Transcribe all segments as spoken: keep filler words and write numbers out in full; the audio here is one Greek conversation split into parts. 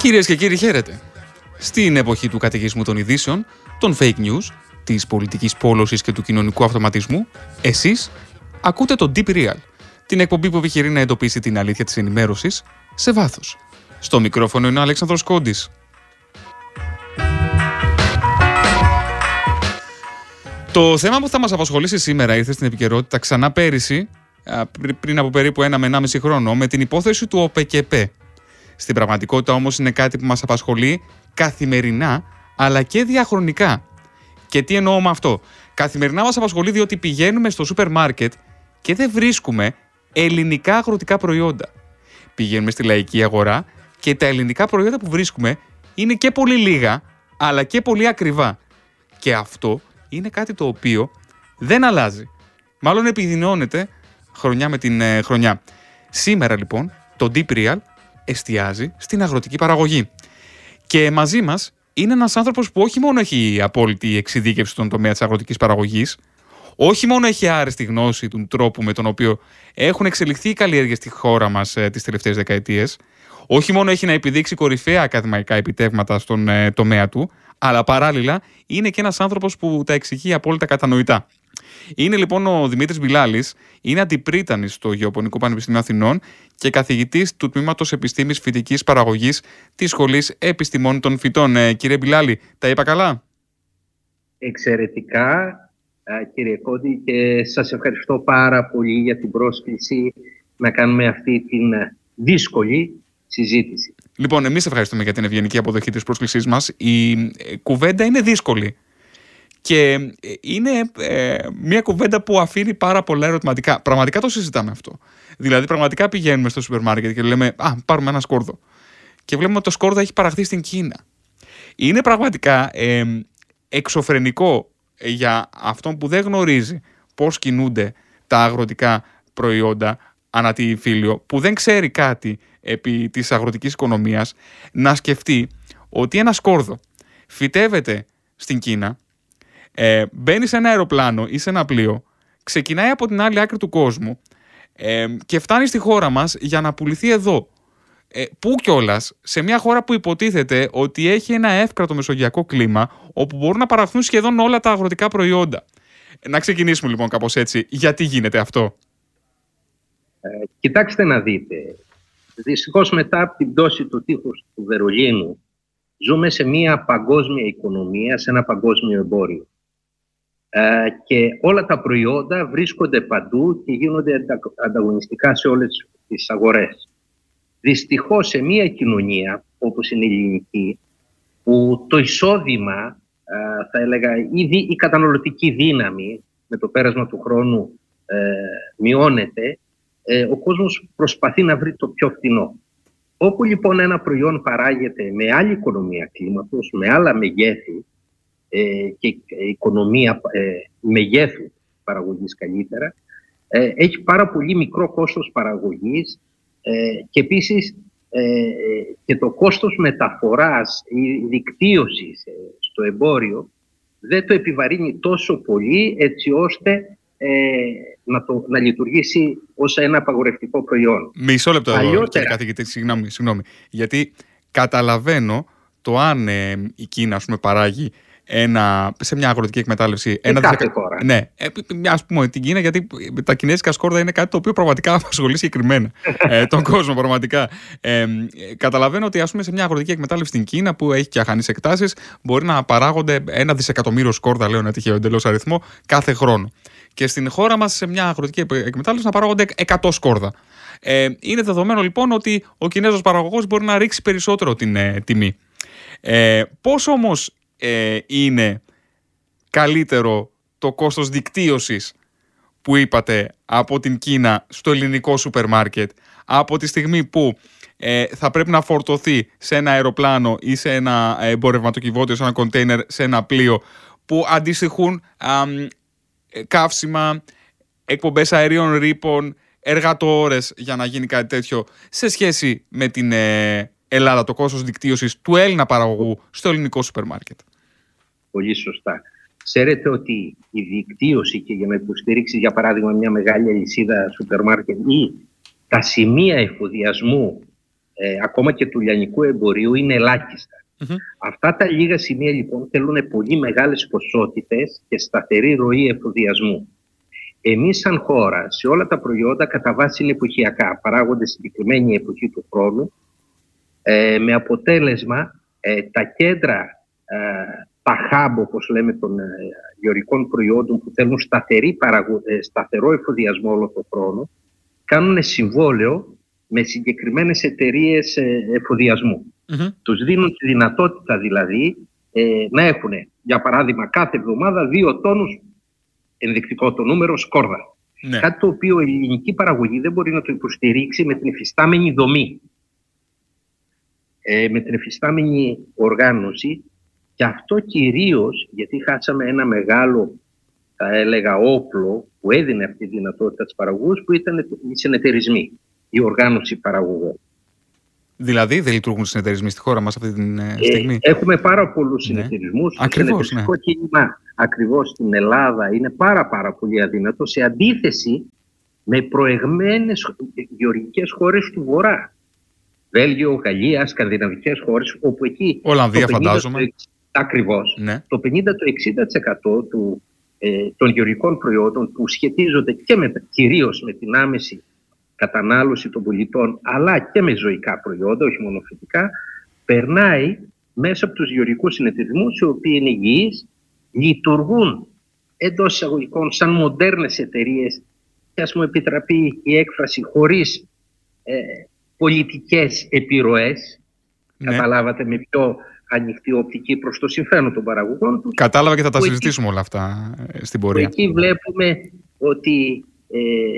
Κυρίες και κύριοι, χαίρετε. Στην εποχή του καταιγισμού των ειδήσεων, των fake news, της πολιτικής πόλωσης και του κοινωνικού αυτοματισμού, εσείς ακούτε το Deep Real, την εκπομπή που επιχειρεί να εντοπίσει την αλήθεια της ενημέρωσης σε βάθος. Στο μικρόφωνο είναι ο Αλέξανδρος Κόντης. Το θέμα που θα μας απασχολήσει σήμερα ήρθε στην επικαιρότητα ξανά πέρυσι, πριν από περίπου ένα με ενάμιση χρόνο, με την υπόθεση του ΟΠΕΚΕΠΕ. Στην πραγματικότητα όμως είναι κάτι που μας απασχολεί καθημερινά, αλλά και διαχρονικά. Και τι εννοώ με αυτό? Καθημερινά μας απασχολεί διότι πηγαίνουμε στο σούπερ μάρκετ και δεν βρίσκουμε ελληνικά αγροτικά προϊόντα. Πηγαίνουμε στη λαϊκή αγορά και τα ελληνικά προϊόντα που βρίσκουμε είναι και πολύ λίγα, αλλά και πολύ ακριβά. Και αυτό είναι κάτι το οποίο δεν αλλάζει. Μάλλον επιδεινώνεται χρονιά με την ε, χρονιά. Σήμερα λοιπόν το Deep Real εστιάζει στην αγροτική παραγωγή. Και μαζί μας είναι ένας άνθρωπος που όχι μόνο έχει απόλυτη εξειδίκευση στον τομέα της αγροτικής παραγωγής, όχι μόνο έχει άριστη γνώση του τρόπου με τον οποίο έχουν εξελιχθεί οι καλλιέργειες στη χώρα μας ε, τις τελευταίες δεκαετίες, όχι μόνο έχει να επιδείξει κορυφαία ακαδημαϊκά επιτεύγματα στον ε, τομέα του, αλλά παράλληλα είναι και ένας άνθρωπος που τα εξηγεί απόλυτα κατανοητά. Είναι λοιπόν ο Δημήτρης Μπιλάλης, είναι αντιπρίτανης στο Γεωπονικό Πανεπιστήμιο Αθηνών και καθηγητής του Τμήματος Επιστήμης Φυτικής Παραγωγής της Σχολής Επιστημών των Φυτών. Ε, κύριε Μπιλάλη, τα είπα καλά? Εξαιρετικά, κύριε Κόντι, και σας ευχαριστώ πάρα πολύ για την πρόσκληση να κάνουμε αυτή την δύσκολη συζήτηση. Λοιπόν, εμείς ευχαριστούμε για την ευγενική αποδοχή της πρόσκλησής μας. Η κουβέντα είναι δύσκολη. Και είναι ε, μια κουβέντα που αφήνει πάρα πολλά ερωτηματικά. Πραγματικά το συζητάμε αυτό. Δηλαδή, πραγματικά πηγαίνουμε στο σούπερ μάρκετ και λέμε, α, πάρουμε ένα σκόρδο. Και βλέπουμε ότι το σκόρδο έχει παραχθεί στην Κίνα. Είναι πραγματικά ε, εξωφρενικό για αυτόν που δεν γνωρίζει πώς κινούνται τα αγροτικά προϊόντα ανά τη φύλιο, που δεν ξέρει κάτι επί της αγροτικής οικονομίας, να σκεφτεί ότι ένα σκόρδο φυτεύεται στην Κίνα, Ε, μπαίνει σε ένα αεροπλάνο ή σε ένα πλοίο, ξεκινάει από την άλλη άκρη του κόσμου ε, και φτάνει στη χώρα μας για να πουληθεί εδώ. Ε, πού κιόλας? Σε μια χώρα που υποτίθεται ότι έχει ένα εύκρατο μεσογειακό κλίμα, όπου μπορούν να παραχθούν σχεδόν όλα τα αγροτικά προϊόντα. Να ξεκινήσουμε λοιπόν κάπως έτσι. Γιατί γίνεται αυτό? Ε, κοιτάξτε να δείτε. Δυστυχώς μετά από την πτώση του τείχους του Βερολίνου, ζούμε σε μια παγκόσμια οικονομία, σε ένα παγκόσμιο εμπόριο. Ε, και όλα τα προϊόντα βρίσκονται παντού και γίνονται ανταγωνιστικά σε όλες τις αγορές. Δυστυχώς σε μια κοινωνία όπως είναι η ελληνική, που το εισόδημα, ε, θα έλεγα, η, η καταναλωτική δύναμη με το πέρασμα του χρόνου ε, μειώνεται, ε, ο κόσμος προσπαθεί να βρει το πιο φθηνό. Όπου λοιπόν ένα προϊόν παράγεται με άλλη οικονομία κλίματος, με άλλα μεγέθη ε, και οικονομία ε, μεγέθου παραγωγής καλύτερα, ε, έχει πάρα πολύ μικρό κόστος παραγωγής ε, και επίσης ε, και το κόστος μεταφοράς ή δικτύωσης ε, στο εμπόριο δεν το επιβαρύνει τόσο πολύ έτσι ώστε ε, να, το, να λειτουργήσει ως ένα απαγορευτικό προϊόν. Μισό λεπτό, κύριε καθηγητή, συγγνώμη, συγγνώμη. Γιατί καταλαβαίνω το αν ε, η Κίνα, ας πούμε, παράγει ένα, σε μια αγροτική εκμετάλλευση. Ένα κάθε δισεκα... χώρα. Ναι, ας πούμε την Κίνα, γιατί τα κινέζικα σκόρδα είναι κάτι το οποίο πραγματικά απασχολεί συγκεκριμένα ε, τον κόσμο, πραγματικά. Ε, καταλαβαίνω ότι, ας πούμε, σε μια αγροτική εκμετάλλευση στην Κίνα, που έχει και αχανείς εκτάσεις, μπορεί να παράγονται ένα δισεκατομμύριο σκόρδα, λέω ένα τυχαίο εντελώς αριθμό, κάθε χρόνο. Και στην χώρα μας, σε μια αγροτική εκμετάλλευση, να παράγονται εκατό σκόρδα. Ε, είναι δεδομένο λοιπόν ότι ο Κινέζος παραγωγός μπορεί να ρίξει περισσότερο την ε, τιμή. Ε, πώς όμως ε, είναι καλύτερο το κόστος δικτύωσης που είπατε από την Κίνα στο ελληνικό σούπερ μάρκετ, από τη στιγμή που ε, θα πρέπει να φορτωθεί σε ένα αεροπλάνο ή σε ένα εμπορευματοκιβώτιο, σε ένα κοντέινερ, σε ένα πλοίο, που αντιστοιχούν α, καύσιμα, εκπομπές αερίων ρήπων, εργατοώρες για να γίνει κάτι τέτοιο, σε σχέση με την ε, Ελλάδα, το κόστος δικτύωσης του Έλληνα παραγωγού στο ελληνικό σούπερ μάρκετ? Πολύ σωστά. Ξέρετε ότι η δικτύωση, και για να υποστηρίξει για παράδειγμα μια μεγάλη αλυσίδα σούπερ μάρκετ ή τα σημεία εφοδιασμού ε, ακόμα και του λιανικού εμπορίου είναι ελάχιστα. Mm-hmm. Αυτά τα λίγα σημεία λοιπόν θέλουν πολύ μεγάλες ποσότητες και σταθερή ροή εφοδιασμού. Εμείς σαν χώρα σε όλα τα προϊόντα κατά βάση είναι εποχιακά, παράγονται συγκεκριμένη εποχή του χρόνου, ε, με αποτέλεσμα ε, τα κέντρα, ε, τα hub όπως λέμε των ε, γεωργικών προϊόντων που θέλουν σταθερή παραγω... ε, σταθερό εφοδιασμό όλο τον χρόνο, κάνουν συμβόλαιο με συγκεκριμένες εταιρείες ε, εφοδιασμού. Mm-hmm. Τους δίνουν τη δυνατότητα δηλαδή ε, να έχουν, για παράδειγμα, κάθε εβδομάδα δύο τόνους, ενδεικτικό το νούμερο, σκόρδα. Ναι. Κάτι το οποίο η ελληνική παραγωγή δεν μπορεί να το υποστηρίξει με την υφιστάμενη δομή, ε, με την υφιστάμενη οργάνωση, και αυτό κυρίως γιατί χάσαμε ένα μεγάλο, θα έλεγα, όπλο που έδινε αυτή τη δυνατότητα στους παραγωγούς, που ήταν οι συνεταιρισμοί, η οργάνωση παραγωγών. Δηλαδή δεν λειτουργούν συνεταιρισμοί στη χώρα μας αυτή τη στιγμή? Ε, έχουμε πάρα πολλούς ναι. συνεταιρισμούς. Το συνεταιριστικό ναι. κίνημα ακριβώς στην Ελλάδα είναι πάρα πάρα πολύ αδύνατο, σε αντίθεση με προηγμένες γεωργικές χώρες του Βορρά. Βέλγιο, Γαλλία, σκανδιναβικές χώρες, όπου εκεί Ολλανδία φαντάζομαι. Ακριβώς. Ναι. Το πενήντα με εξήντα τοις εκατό του, ε, των γεωργικών προϊόντων που σχετίζονται και με, κυρίως με την άμεση κατανάλωση των πολιτών, αλλά και με ζωικά προϊόντα, όχι μόνο φυτικά, περνάει μέσα από τους γεωργικούς συνεταιρισμούς, οι οποίοι είναι υγιείς, λειτουργούν εντός εισαγωγικών σαν μοντέρνες εταιρείες, και ας μου επιτραπεί η έκφραση, χωρίς ε, πολιτικές επιρροές. Ναι. Καταλάβατε, με πιο ανοιχτή οπτική προς το συμφέρον των παραγωγών τους. Κατάλαβα, και θα τα συζητήσουμε εκεί, όλα αυτά στην πορεία. Εκεί βλέπουμε ότι ε,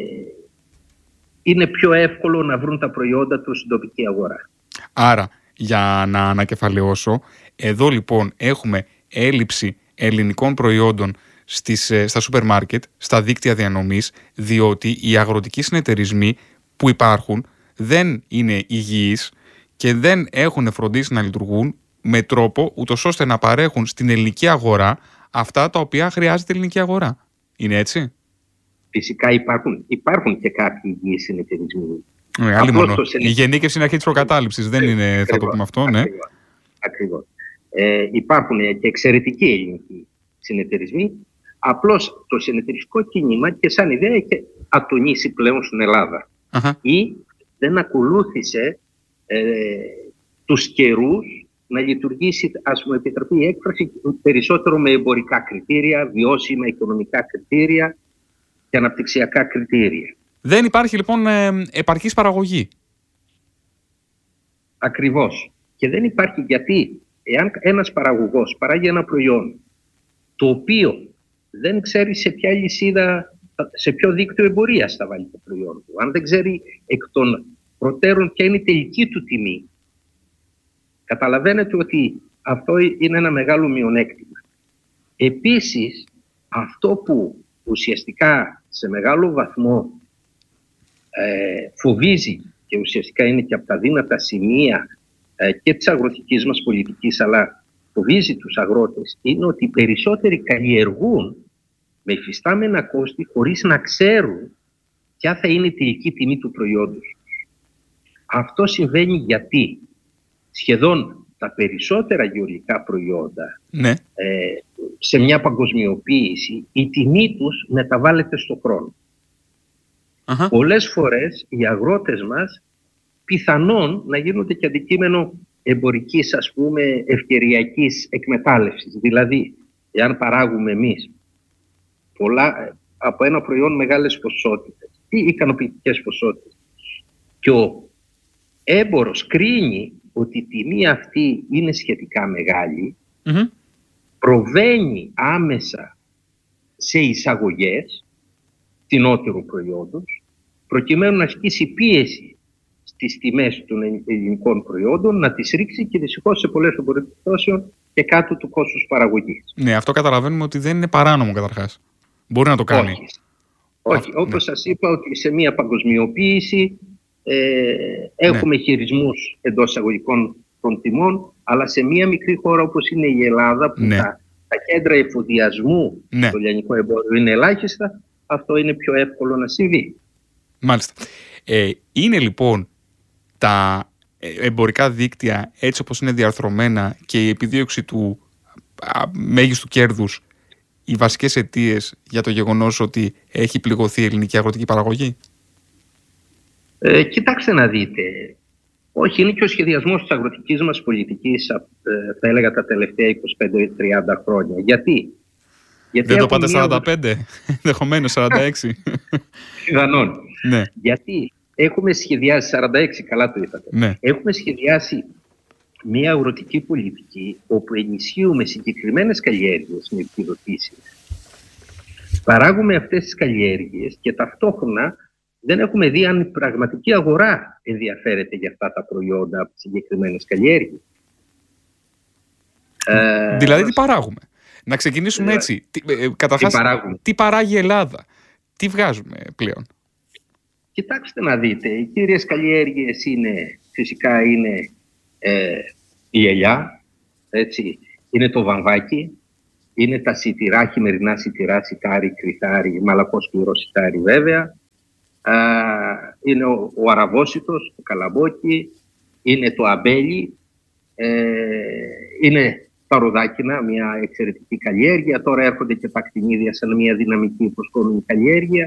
είναι πιο εύκολο να βρουν τα προϊόντα τους στην τοπική αγορά. Άρα, για να ανακεφαλαιώσω, εδώ λοιπόν έχουμε έλλειψη ελληνικών προϊόντων στις, στα σούπερ μάρκετ, στα δίκτυα διανομής, διότι οι αγροτικοί συνεταιρισμοί που υπάρχουν δεν είναι υγιείς και δεν έχουν φροντίσει να λειτουργούν με τρόπο ούτως ώστε να παρέχουν στην ελληνική αγορά αυτά τα οποία χρειάζεται η ελληνική αγορά. Είναι έτσι? Φυσικά υπάρχουν, υπάρχουν και κάποιοι υγιείς συνεταιρισμοί. Ε, άλλη μόνο. Η γενίκευση είναι αρχή της προκατάληψης, δεν είναι, ακριβώς, θα το πούμε αυτό, ναι. Ακριβώς. Ακριβώς. Ε, υπάρχουν και εξαιρετικοί ελληνικοί συνεταιρισμοί. Απλώς το συνεταιριστικό κίνημα και σαν ιδέα έχει ατονίσει πλέον στην Ελλάδα. Uh-huh. Ή δεν ακολούθησε ε, τους καιρούς να λειτουργήσει, ας μου επιτραπεί η έκφραση, περισσότερο με εμπορικά κριτήρια, βιώσιμα οικονομικά κριτήρια και αναπτυξιακά κριτήρια. Δεν υπάρχει λοιπόν ε, επαρκής παραγωγή. Ακριβώς. Και δεν υπάρχει γιατί, εάν ένας παραγωγός παράγει ένα προϊόν το οποίο δεν ξέρει σε ποια λυσίδα, σε ποιο δίκτυο εμπορίας θα βάλει το προϊόν του, αν δεν ξέρει εκ των προτέρων ποια είναι η τελική του τιμή, καταλαβαίνετε ότι αυτό είναι ένα μεγάλο μειονέκτημα. Επίσης, αυτό που ουσιαστικά σε μεγάλο βαθμό ε, φοβίζει και ουσιαστικά είναι και από τα δύνατα σημεία ε, και της αγροτικής μας πολιτικής, αλλά φοβίζει τους αγρότες, είναι ότι οι περισσότεροι καλλιεργούν με υφιστάμενα κόστη χωρίς να ξέρουν ποια θα είναι η τελική τιμή του προϊόντος. Αυτό συμβαίνει γιατί σχεδόν τα περισσότερα γεωργικά προϊόντα, ναι, ε, σε μια παγκοσμιοποίηση η τιμή τους μεταβάλλεται στον χρόνο. Uh-huh. Πολλές φορές οι αγρότες μας πιθανόν να γίνονται και αντικείμενο εμπορικής, ας πούμε, ευκαιριακής εκμετάλλευσης. Δηλαδή, εάν παράγουμε εμείς πολλά, από ένα προϊόν μεγάλες ποσότητες ή ικανοποιητικές ποσότητες και ο έμπορος κρίνει ότι η τιμή αυτή είναι σχετικά μεγάλη, mm-hmm. προβαίνει άμεσα σε εισαγωγές φθηνότερου προϊόντος, προκειμένου να ασκήσει πίεση στις τιμές των ελληνικών προϊόντων, να τις ρίξει και δυστυχώς σε πολλές περιπτώσεων και κάτω του κόστους παραγωγής. Ναι, αυτό καταλαβαίνουμε ότι δεν είναι παράνομο καταρχάς. Μπορεί να το κάνει. Όχι. Όχι. Α, όπως ναι. σας είπα, ότι σε μια παγκοσμιοποίηση ε, έχουμε ναι. χειρισμούς εντός εισαγωγικών των τιμών, αλλά σε μια μικρή χώρα όπως είναι η Ελλάδα, που ναι. τα, τα κέντρα εφοδιασμού ναι. στο λιανικό εμπόριο είναι ελάχιστα, αυτό είναι πιο εύκολο να συμβεί. Μάλιστα. Ε, είναι λοιπόν τα εμπορικά δίκτυα έτσι όπως είναι διαρθρωμένα και η επιδίωξη του α, μέγιστου κέρδους οι βασικές αιτίες για το γεγονός ότι έχει πληγωθεί η ελληνική αγροτική παραγωγή? Ε, κοιτάξτε να δείτε. Όχι, είναι και ο σχεδιασμός της αγροτικής μας πολιτικής, ε, θα έλεγα, τα τελευταία είκοσι πέντε με τριάντα χρόνια. Γιατί? Γιατί δεν το πάτε μια... σαράντα πέντε, ενδεχομένως σαράντα έξι. Πιθανόν. Ναι. Γιατί έχουμε σχεδιάσει, σαράντα έξι, καλά το είπατε. Ναι. Έχουμε σχεδιάσει μια αγροτική πολιτική όπου ενισχύουμε συγκεκριμένες καλλιέργειες με επιδοτήσεις. Παράγουμε αυτές τις καλλιέργειες και ταυτόχρονα δεν έχουμε δει αν η πραγματική αγορά ενδιαφέρεται για αυτά τα προϊόντα από τις συγκεκριμένες καλλιέργειες. Δηλαδή τι παράγουμε? Να ξεκινήσουμε έτσι. Τι, ε, καταρχάς, τι, τι παράγει η Ελλάδα? Τι βγάζουμε πλέον? Κοιτάξτε να δείτε. Οι κύριες καλλιέργειες είναι, φυσικά είναι ε, η ελιά, έτσι, είναι το βαμβάκι, είναι τα σιτηρά, χειμερινά σιτηρά, σιτάρι, κρυθάρι, μαλακό σκληρό σιτάρι βέβαια. Α, είναι ο, ο αραβόσιτος, το καλαμπόκι, είναι το αμπέλι, ε, είναι τα ροδάκινα, μια εξαιρετική καλλιέργεια. Τώρα έρχονται και τα κτηνίδια σαν μια δυναμική υποσχόμενη καλλιέργεια.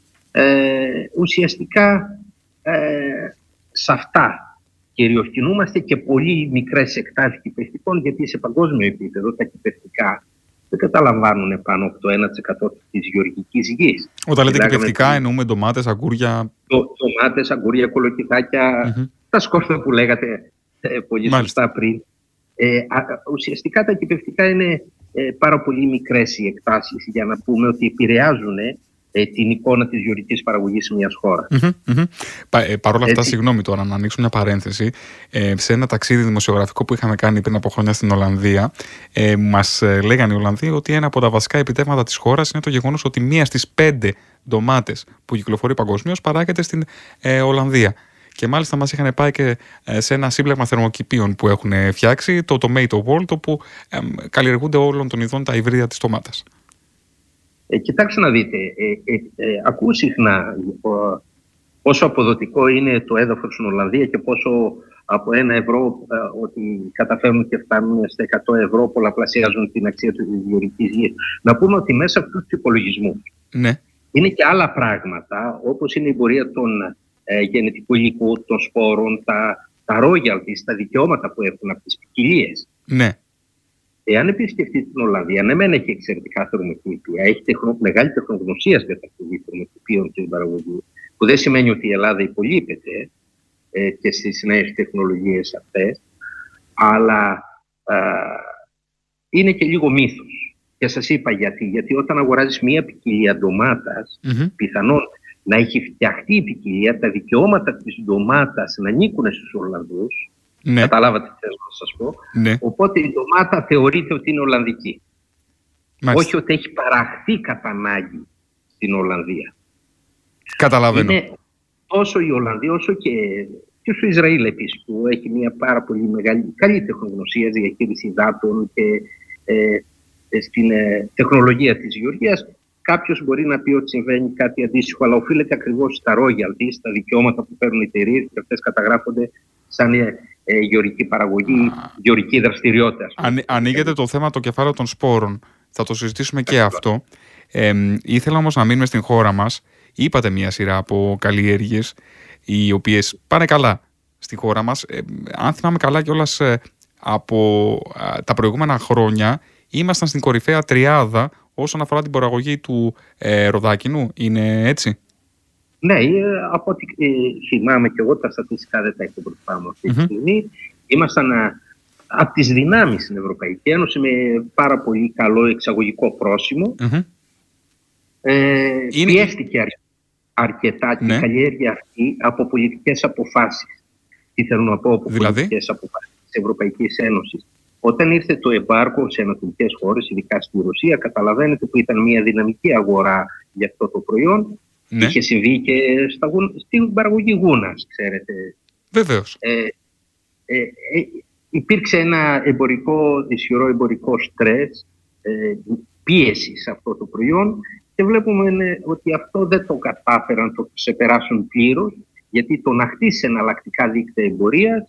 Ε, ουσιαστικά ε, σε αυτά κυριοκινούμαστε και πολύ μικρές εκτάσεις κυπευτικών, γιατί σε παγκόσμιο επίπεδο τα κυπευτικά δεν καταλαμβάνουν πάνω από το ένα τοις εκατό της γεωργικής γης. Όταν λέτε κυπευτικά, εννοούμε ντομάτες, αγκούρια. Ντομάτες, αγκούρια, κολοκυθάκια, mm-hmm. τα σκόρπια που λέγατε ε, πολύ Μάλιστα. σωστά πριν. Ε, α, ουσιαστικά τα κυπευτικά είναι ε, πάρα πολύ μικρές οι εκτάσεις για να πούμε ότι επηρεάζουν ε, την εικόνα της γεωργικής παραγωγής σε μιας χώρας. Mm-hmm, mm-hmm. Πα, ε, παρ' όλα αυτά, συγγνώμη τώρα να ανοίξω μια παρένθεση. Ε, σε ένα ταξίδι δημοσιογραφικό που είχαμε κάνει πριν από χρόνια στην Ολλανδία, ε, μας ε, λέγανε οι Ολλανδοί ότι ένα από τα βασικά επιτεύγματα της χώρας είναι το γεγονός ότι μία στις πέντε ντομάτες που κυκλοφορεί παγκοσμίως παράγεται στην ε, Ολλανδία. Και μάλιστα μας είχαν πάει και σε ένα σύμπλεγμα θερμοκηπίων που έχουν φτιάξει, το Tomato World, όπου ε, καλλιεργούνται όλων των ειδών τα υβρίδια της ντομάτας. Ε, κοιτάξτε να δείτε, ε, ε, ε, ακούω συχνά ε, πόσο αποδοτικό είναι το έδαφος στην Ολλανδία και πόσο από ένα ευρώ ε, ότι καταφέρνουν και φτάνουν στα εκατό ευρώ, πολλαπλασιάζουν την αξία της γεωργικής γης. Να πούμε ότι μέσα από αυτούς τους υπολογισμούς ναι. είναι και άλλα πράγματα, όπως είναι η πορεία των ε, γενετικού υλικού, των σπόρων, τα, τα royalties, τα δικαιώματα που έχουν από τις ποικιλίες. Ναι. Εάν επισκεφτεί την Ολλανδία, ναι, μεν έχει εξαιρετικά θερμοκήπια, έχει τεχνο, μεγάλη τεχνογνωσία στην κατασκευή θερμοκηπίων και στην παραγωγή, που δεν σημαίνει ότι η Ελλάδα υπολείπεται ε, και στις νέες τεχνολογίες αυτές, αλλά α, είναι και λίγο μύθος. Και σας είπα γιατί. Γιατί όταν αγοράζεις μία ποικιλία ντομάτας, mm-hmm. πιθανόν να έχει φτιαχτεί η ποικιλία, τα δικαιώματα της ντομάτας να ανήκουν στους Ολλανδούς. Ναι. Καταλάβατε τι θέλω να σας πω. Ναι. Οπότε η ντομάτα θεωρείται ότι είναι Ολλανδική. Μάλιστα. Όχι ότι έχει παραχθεί κατά ανάγκη στην Ολλανδία. Καταλαβαίνω. Είναι όσο η Ολλανδία όσο και, και στο Ισραήλ επίσης, που έχει μια πάρα πολύ μεγάλη, καλή τεχνογνωσία, διαχείριση υδάτων και ε, στην ε, τεχνολογία της γεωργίας. Κάποιος μπορεί να πει ότι συμβαίνει κάτι αντίστοιχο, αλλά οφείλεται ακριβώς στα royalties, στα δικαιώματα που παίρνουν οι εταιρείες και αυτές καταγράφονται σαν ε, ε, γεωργική παραγωγή, γεωργική δραστηριότητα. Αν, ανοίγεται το θέμα το κεφάλαιο των σπόρων. Θα το συζητήσουμε και αυτό. Ε, ήθελα όμως να μείνουμε στην χώρα μας. Είπατε μια σειρά από καλλιέργειες οι οποίες πάνε καλά στη χώρα μας. Ε, αν θυμάμαι καλά κιόλας ε, από ε, τα προηγούμενα χρόνια ήμασταν στην κορυφαία τριάδα όσον αφορά την παραγωγή του ε, ροδάκινου. Είναι έτσι? Ναι, από ό,τι ε, θυμάμαι και εγώ, τα στατιστικά δεν τα έχω μπροστά μου αυτή τη στιγμή. Ήμασταν α, από τις δυνάμεις στην Ευρωπαϊκή Ένωση με πάρα πολύ καλό εξαγωγικό πρόσημο. Mm-hmm. Ε, Είναι... Πιέστηκε αρ, αρκετά ναι. την καλλιέργεια αυτή από πολιτικές αποφάσεις. Τι θέλω να πω από δηλαδή? πολιτικές αποφάσεις της Ευρωπαϊκής Ένωσης. Όταν ήρθε το εμπάργκο σε ανατολικές χώρες, ειδικά στη Ρωσία, καταλαβαίνετε που ήταν μια δυναμική αγορά για αυτό το προϊόν. Ναι. Είχε συμβεί και στα, στην παραγωγή γούνας, ξέρετε. Βεβαίως. Ε, ε, ε, υπήρξε ένα εμπορικό, ισχυρό εμπορικό στρες, ε, πίεση σε αυτό το προϊόν και βλέπουμε ε, ότι αυτό δεν το κατάφεραν να το ξεπεράσουν πλήρως, γιατί το να χτίσει εναλλακτικά δίκτυα εμπορίας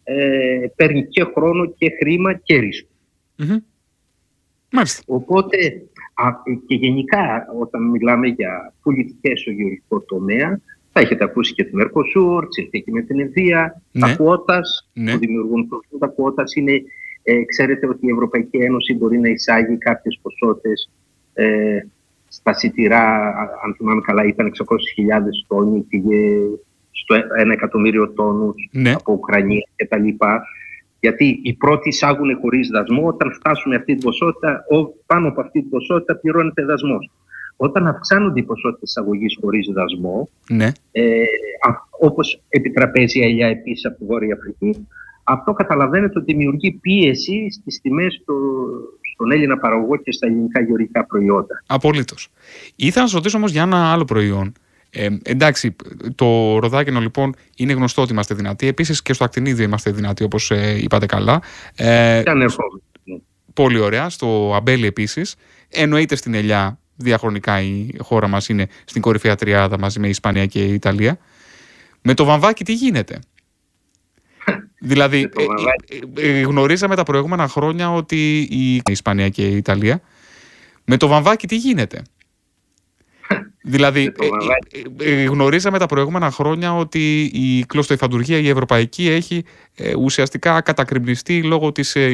ε, παίρνει και χρόνο και χρήμα και ρίσκο. Mm-hmm. Μάλιστα. Οπότε α, και γενικά όταν μιλάμε για πολιτικές στο γεωργικό τομέα, θα έχετε ακούσει και την Mercosur, τη συνθήκη με την Ινδία, ναι. τα κουότας ναι. που δημιουργούν προβλήματα. Τα κουότας είναι, ε, ξέρετε ότι η Ευρωπαϊκή Ένωση μπορεί να εισάγει κάποιες ποσότητες ε, στα σιτηρά, αν θυμάμαι καλά ήταν εξακόσιες χιλιάδες τόνοι, πήγε στο ένα εκατομμύριο τόνους ναι. από Ουκρανία κτλ. Γιατί οι πρώτοι εισάγουν χωρίς δασμό, όταν φτάσουν αυτή την ποσότητα, πάνω από αυτή την ποσότητα πληρώνεται δασμός. Όταν αυξάνονται οι ποσότητες εισαγωγής χωρίς δασμό, ναι. ε, όπως επιτραπέζια ελιά επίσης από τη Βόρεια Αφρική, αυτό καταλαβαίνετε ότι δημιουργεί πίεση στις τιμές του, στον Έλληνα παραγωγό και στα ελληνικά γεωργικά προϊόντα. Απολύτως. Ήθελα να σας ρωτήσω όμως για ένα άλλο προϊόν. Ε, εντάξει, το ροδάκινο λοιπόν είναι γνωστό ότι είμαστε δυνατοί. Επίσης και στο ακτινίδιο είμαστε δυνατοί, όπως ε, είπατε καλά. Ε, πολύ ωραία. Στο αμπέλι επίσης. Εννοείται στην ελιά. Διαχρονικά η χώρα μας είναι στην κορυφαία τριάδα μαζί με η Ισπανία και η Ιταλία. Με το βαμβάκι τι γίνεται? Δηλαδή ε, ε, ε, γνωρίζαμε τα προηγούμενα χρόνια ότι η Ισπανία και η Ιταλία. Με το βαμβάκι τι γίνεται? Δηλαδή, ε, ε, γνωρίζαμε τα προηγούμενα χρόνια ότι η κλωστοϊφαντουργία η ευρωπαϊκή έχει ε, ουσιαστικά κατακριμνιστεί λόγω της ε,